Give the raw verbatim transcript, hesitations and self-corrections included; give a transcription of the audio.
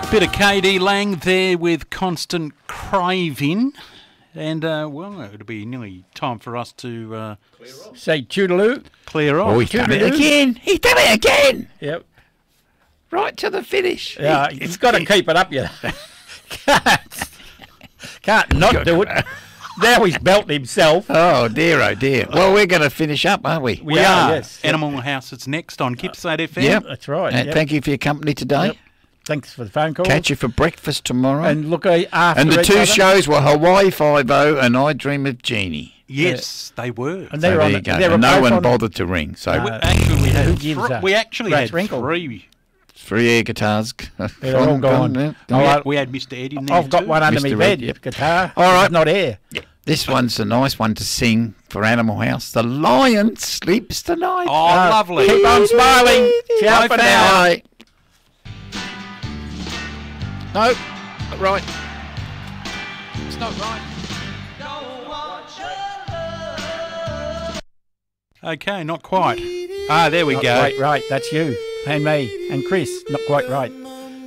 Bit of K D Lang there with Constant Craving. And, uh, well, it'll be nearly time for us to uh, say toodaloo. Clear off. Oh, he's done it again. He's done it again. Yep. Right to the finish. Yeah, he's got to keep it up, you know. Can't, can't not do it. Now he's belting himself. Oh, dear, oh, dear. Well, we're going to finish up, aren't we? We, we are. Yes. Animal yep. House is next on Gippsland F M. Yep. That's right. And yep. thank you for your company today. Yep. Thanks for the phone call. Catch you for breakfast tomorrow. And look after And the two other. shows were Hawaii Five-O and I Dream of Jeannie. Yes, yeah. they were. So And there on you the, go. And no one bothered to ring. So uh, we actually, we had, th- we actually had Wrinkle? three. Three air guitars. They're all gone. Yeah. We, had, we had Mister Ed in there I've got too. one under Mister my bed. Ed, yep. Guitar. All right. It's not air. Yeah. This one's a nice one to sing for Animal House. The lion sleeps tonight. Oh, uh, lovely. Keep on smiling. Ciao for now. Bye. No, not right. It's not right. Okay, not quite. Ah, there we not go. Quite right. That's you and me and Chris. Not quite right.